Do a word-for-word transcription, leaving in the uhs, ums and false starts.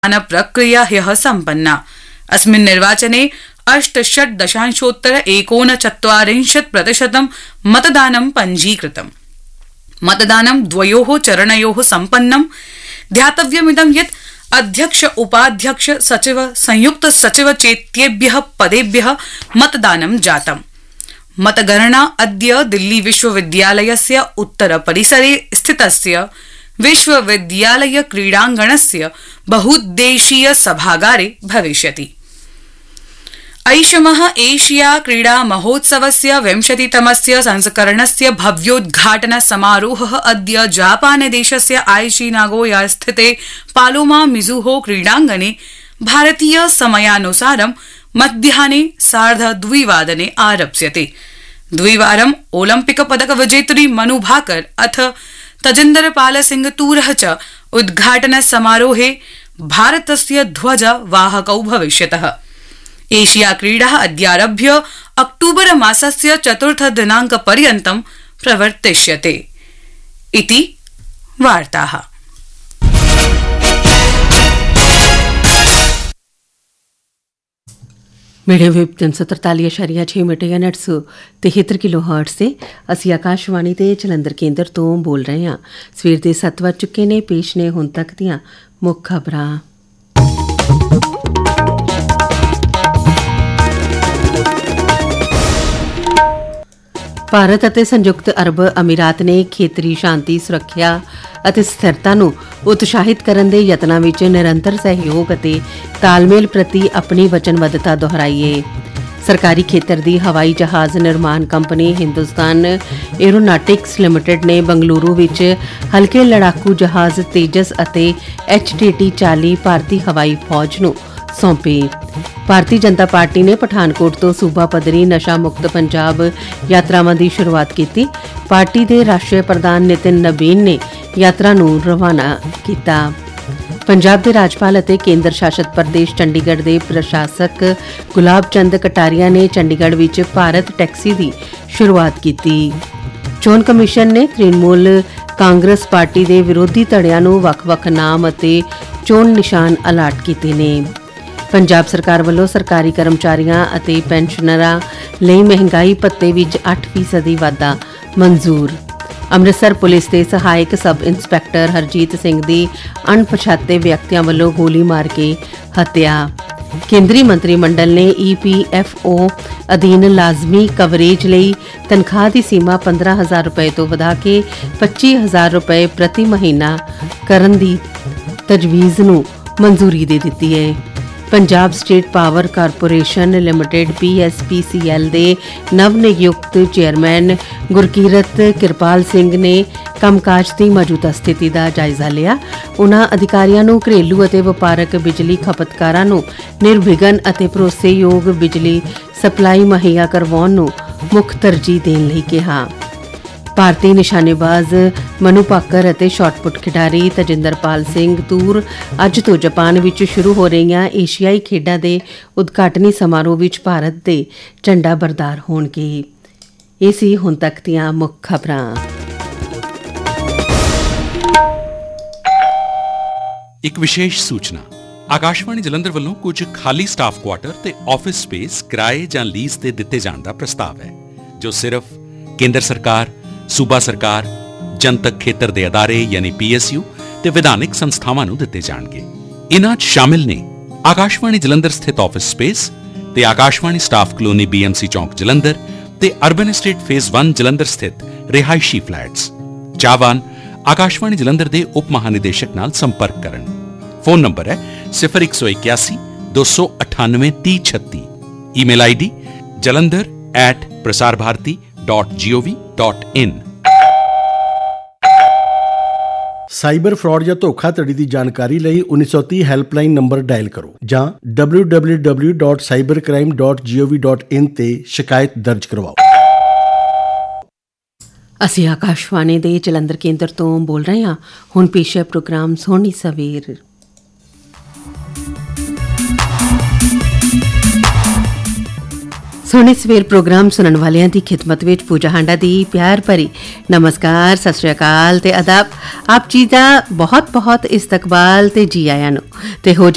प्रक्रिया ह्यः सम्पन्ना। अस्मिन् निर्वाचने अष्टषट् दशांशोत्तर एकोनचत्वारिंशत् प्रतिशतं मतदानं पञ्जीकृतम्। मतदानं द्वयोः चरणयोः सम्पन्नम्। ध्यातव्यमिदं यत् अध्यक्ष उपाध्यक्ष सचिव संयुक्त सचिव चेत्येभ्यः पदेभ्यः मतदानं जातम्। मतगणना अद्य दिल्ली विश्वविद्यालयस्य उत्तर परिसरे स्थितस्य विश्वविद्यालय क्रीडांगणस्य बहुद्देशीय सभागारे भविष्यति। ऐषमः एशिया क्रीडा महोत्सवस्य विंशतितमस्य संस्करणस्य भव्योद्घाटन समारोहः अद्य जापानदेशस्य आइची नागोया स्थिते पालोमा मिजुहो क्रीडांगणे भारतीय समयानुसारं मध्याह्ने सार्धद्विवादने आरप्स्यते। द्विवारं ओलंपिक पदक विजेत्री मनु भाकर अथ तजिंदर पाल सिंह तूरः च उद्घाटन समारोहे भारतस्य ध्वज वाहकौ भविष्यतः। एशिया क्रीडाः अद्यारभ्य अक्टूबर मासस्य चतुर्थ दिनांक पर्यन्तं प्रवर्तिष्यते। इति वार्ताः। मीडियम वेव तीन सौ तरताली अशारिया छे मीटर या नट सौ तिहत्तर किलो हर्ट से ਅਸੀਂ ਆਕਾਸ਼ਵਾਣੀ ਦੇ ਜਲੰਧਰ ਕੇਂਦਰ ਤੋਂ ਬੋਲ ਰਹੇ ਹਾਂ। ਸਵੇਰ ਦੇ ਸੱਤ ਵੱਜ ਚੁੱਕੇ ਨੇ। ਪੇਸ਼ ਨੇ ਹੁਣ ਤੱਕ ਦੀਆਂ ਮੁੱਖ ਖਬਰਾਂ। ਭਾਰਤ ਅਤੇ ਸੰਯੁਕਤ ਅਰਬ ਅਮੀਰਾਤ ਨੇ ਖੇਤਰੀ ਸ਼ਾਂਤੀ ਸੁਰੱਖਿਆ ਅਤੇ ਸਥਿਰਤਾ ਨੂੰ ਉਤਸ਼ਾਹਿਤ ਕਰਨ ਦੇ ਯਤਨਾਂ ਵਿੱਚ ਨਿਰੰਤਰ ਸਹਿਯੋਗ ਅਤੇ ਤਾਲਮੇਲ ਪ੍ਰਤੀ ਆਪਣੀ ਵਚਨਬੱਧਤਾ ਦੁਹਰਾਈ ਹੈ। ਸਰਕਾਰੀ ਖੇਤਰ ਦੀ ਹਵਾਈ ਜਹਾਜ਼ ਨਿਰਮਾਣ ਕੰਪਨੀ ਹਿੰਦੁਸਤਾਨ ਏਰੋਨਾਟਿਕਸ ਲਿਮਟਿਡ ਨੇ ਬੰਗਲੁਰੂ ਵਿੱਚ ਹਲਕੇ ਲੜਾਕੂ ਜਹਾਜ਼ ਤੇਜਸ ਅਤੇ ਐਚ ਟੀ ਟੀ ਚਾਲੀ ਭਾਰਤੀ ਹਵਾਈ ਫੌਜ ਨੂੰ ਸੌਂਪੇ। ਭਾਰਤੀ ਜਨਤਾ ਪਾਰਟੀ ਨੇ ਪਠਾਨਕੋਟ ਤੋਂ ਸੂਬਾ ਪੱਧਰੀ ਨਸ਼ਾ ਮੁਕਤ ਪੰਜਾਬ ਯਾਤਰਾਵਾਂ ਦੀ ਸ਼ੁਰੂਆਤ ਕੀਤੀ। ਪਾਰਟੀ ਦੇ ਰਾਸ਼ਟਰੀ ਪ੍ਰਧਾਨ ਨਿਤਿਨ ਨਬੀਨ ਨੇ ਯਾਤਰਾ ਨੂੰ ਰਵਾਨਾ ਕੀਤਾ। ਪੰਜਾਬ ਦੇ ਰਾਜਪਾਲ ਅਤੇ ਕੇਂਦਰ ਸ਼ਾਸਤ ਪ੍ਰਦੇਸ਼ ਚੰਡੀਗੜ੍ਹ ਦੇ ਪ੍ਰਸ਼ਾਸਕ ਗੁਲਾਬ ਚੰਦ ਕਟਾਰੀਆ ਨੇ ਚੰਡੀਗੜ੍ਹ ਵਿੱਚ ਭਾਰਤ ਟੈਕਸੀ ਦੀ ਸ਼ੁਰੂਆਤ ਕੀਤੀ। ਚੋਣ ਕਮਿਸ਼ਨ ਨੇ ਤ੍ਰਿਣਮੂਲ ਕਾਂਗਰਸ ਪਾਰਟੀ ਦੇ ਵਿਰੋਧੀ ਧੜਿਆਂ ਨੂੰ ਵੱਖ-ਵੱਖ ਨਾਮ ਅਤੇ ਚੋਣ ਨਿਸ਼ਾਨ ਅਲਾਟ ਕੀਤੇ ਨੇ। ਪੰਜਾਬ ਸਰਕਾਰ ਵੱਲੋਂ ਸਰਕਾਰੀ ਕਰਮਚਾਰੀਆਂ ਅਤੇ ਪੈਨਸ਼ਨਰਾਂ ਲਈ ਮਹਿੰਗਾਈ ਭੱਤੇ ਵਿੱਚ ਅੱਠ ਫੀਸਦੀ ਵਾਧਾ ਮਨਜ਼ੂਰ। ਅੰਮ੍ਰਿਤਸਰ ਪੁਲਿਸ ਦੇ ਸਹਾਇਕ ਸਬ ਇੰਸਪੈਕਟਰ ਹਰਜੀਤ ਸਿੰਘ ਦੀ ਅਣਪਛਾਤੇ ਵਿਅਕਤੀਆਂ ਵੱਲੋਂ ਗੋਲੀ ਮਾਰ ਕੇ ਹੱਤਿਆ। ਕੇਂਦਰੀ ਮੰਤਰੀ ਮੰਡਲ ਨੇ ਈ ਪੀ ਐਫ ਓ ਅਧੀਨ ਲਾਜ਼ਮੀ ਕਵਰੇਜ ਲਈ ਤਨਖਾਹ ਦੀ ਸੀਮਾ ਪੰਦਰਾਂ ਹਜ਼ਾਰ ਰੁਪਏ ਤੋਂ ਵਧਾ ਕੇ ਪੱਚੀ ਹਜ਼ਾਰ ਰੁਪਏ ਪ੍ਰਤੀ ਮਹੀਨਾ ਕਰਨ ਦੀ ਤਜਵੀਜ਼ ਨੂੰ ਮਨਜ਼ੂਰੀ ਦੇ ਦਿੱਤੀ ਹੈ। Punjab state power corporation limited P S P ਸੀ ਐਲ ਦੇ ਨਵ ਨਿਯੁਕਤ ਚੇਅਰਮੈਨ ਗੁਰਕੀਰਤ ਕਿਰਪਾਲ ਸਿੰਘ ਨੇ ਕੰਮਕਾਜ ਦੀ ਮੌਜੂਦਾ ਸਥਿਤੀ ਦਾ ਜਾਇਜ਼ਾ ਲਿਆ। ਉਨ੍ਹਾਂ ਅਧਿਕਾਰੀਆਂ ਨੂੰ ਘਰੇਲੂ ਅਤੇ ਵਪਾਰਕ ਬਿਜਲੀ ਖਪਤਕਾਰਾਂ ਨੂੰ ਨਿਰਵਿਘਨ ਅਤੇ ਭਰੋਸੇਯੋਗ ਬਿਜਲੀ ਸਪਲਾਈ ਮੁਹੱਈਆ ਕਰਵਾਉਣ ਨੂੰ ਮੁੱਖ ਤਰਜੀਹ ਦੇਣ ਲਈ ਕਿਹਾ। ਭਾਰਤੀ ਨਿਸ਼ਾਨੇਬਾਜ਼ ਮਨੂ ਭਾਕਰ ਅਤੇ ਸ਼ਾਟਪੁੱਟ ਖਿਡਾਰੀ ਤਜਿੰਦਰਪਾਲ ਸਿੰਘ ਤੂਰ ਅੱਜ ਤੋਂ ਜਾਪਾਨ ਵਿੱਚ ਸ਼ੁਰੂ ਹੋ ਰਹੀਆਂ ਏਸ਼ੀਆਈ ਖੇਡਾਂ ਦੇ ਉਦਘਾਟਨੀ ਸਮਾਰੋਹ ਵਿੱਚ ਭਾਰਤ ਦੇ ਝੰਡਾ ਬਰਦਾਰ ਹੋਣਗੇ। ਇਹ ਸੀ ਹੁਣ ਤੱਕ ਦੀਆਂ ਮੁੱਖ ਖਬਰਾਂ। ਇੱਕ ਵਿਸ਼ੇਸ਼ ਸੂਚਨਾ। ਆਕਾਸ਼ਵਾਣੀ ਜਲੰਧਰ ਵੱਲੋਂ ਕੁਝ ਖਾਲੀ ਸਟਾਫ ਕੁਆਟਰ ਤੇ ਆਫਿਸ ਸਪੇਸ ਕਿਰਾਏ ਜਾਂ ਲੀਜ਼ ਤੇ ਦਿੱਤੇ ਜਾਣ ਦਾ ਪ੍ਰਸਤਾਵ ਹੈ, ਜੋ ਸਿਰਫ ਕੇਂਦਰ ਸਰਕਾਰ, ਸੂਬਾ ਸਰਕਾਰ, ਜਨਤਕ ਖੇਤਰ ਦੇ ਅਦਾਰੇ ਯਾਨੀ ਪੀ ਐਸ ਯੂ ਤੇ ਵਿਧਾਨਿਕ ਸੰਸਥਾਵਾਂ ਨੂੰ ਦਿੱਤੇ ਜਾਣਗੇ। ਇਨ੍ਹਾਂ 'ਚ ਸ਼ਾਮਿਲ ਨੇ ਆਕਾਸ਼ਵਾਣੀ ਜਲੰਧਰ ਸਥਿਤ ਆਫਿਸ ਸਪੇਸ ਤੇ Akashvani staff colony B M C ਚੌਂਕ ਜਲੰਧਰ ਤੇ ਅਰਬਨ ਐਸਟੇਟ ਫੇਜ਼ ਇੱਕ ਜਲੰਧਰ ਸਥਿਤ ਰਿਹਾਇਸ਼ੀ ਫਲੈਟਸ। ਚਾਹਵਾਨ ਆਕਾਸ਼ਵਾਣੀ ਜਲੰਧਰ ਦੇ ਉਪ ਮਹਾਨਿਦੇਸ਼ਕ ਨਾਲ ਸੰਪਰਕ ਕਰਨ। ਫੋਨ ਨੰਬਰ ਹੈ ਸਿਫਰ ਇੱਕ ਸੌ ਇਕਿਆਸੀ ਦੋ ਸੌ ਅਠਾਨਵੇਂ ਤੀਹ ਛੱਤੀ। Email I D jalandhar at prasar bharati dot gov dot in। Cyber fraud ਜਾਂ ਧੋਖਾਧੜੀ ਦੀ ਜਾਣਕਾਰੀ ਲਈ ਉੱਨੀ ਸੌ ਤੀਹ ਹੈਲਪਲਾਈਨ ਨੰਬਰ ਡਾਇਲ ਕਰੋ ਜਾਂ W W W dot cyber crime dot ਗੋਵ dot in ਤੇ ਸ਼ਿਕਾਇਤ ਦਰਜ ਕਰਵਾਓ। ਅਸੀਂ ਆਕਾਸ਼ਵਾਣੀ ਦੇ ਜਲੰਧਰ ਕੇਂਦਰ ਤੋਂ ਬੋਲ ਰਹੇ ਹਾਂ। ਹੁਣ ਪੇਸ਼ ਹੈ ਪ੍ਰੋਗਰਾਮ ਸੋਹਣੀ ਸਵੇਰ। ਸੋਹਣੀ ਸਵੇਰ ਪ੍ਰੋਗਰਾਮ ਸੁਣਨ ਵਾਲਿਆਂ ਦੀ ਖਿਦਮਤ ਵਿੱਚ ਪੂਜਾ ਹਾਂਡਾ ਦੀ ਪਿਆਰ ਭਰੀ ਨਮਸਕਾਰ, ਸਤਿ ਸ਼੍ਰੀ ਅਕਾਲ ਤੇ ਆਦਾਬ। ਆਪ ਜੀ ਦਾ ਬਹੁਤ ਬਹੁਤ ਇਸਤਕਬਾਲ ਤੇ ਜੀ ਆਇਆਂ ਨੂੰ ਤੇ ਹੋ